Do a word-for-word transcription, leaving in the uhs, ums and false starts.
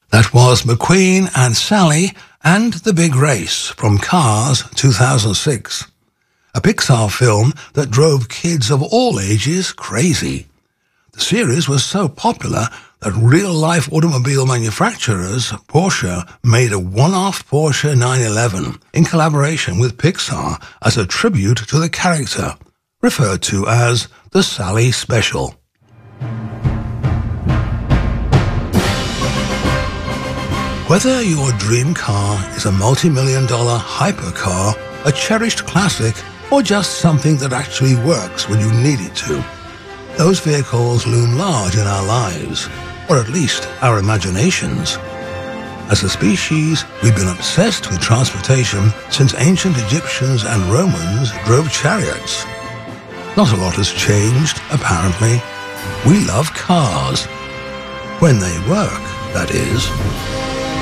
That was McQueen and Sally and The Big Race from Cars two thousand six, a Pixar film that drove kids of all ages crazy. The series was so popular that real-life automobile manufacturers, Porsche, made a one-off Porsche nine eleven in collaboration with Pixar as a tribute to the character, referred to as the Sally Special. Whether your dream car is a multi-million dollar hypercar, a cherished classic, or just something that actually works when you need it to, those vehicles loom large in our lives, or at least our imaginations. As a species, we've been obsessed with transportation since ancient Egyptians and Romans drove chariots. Not a lot has changed, apparently. We love cars. When they work, that is.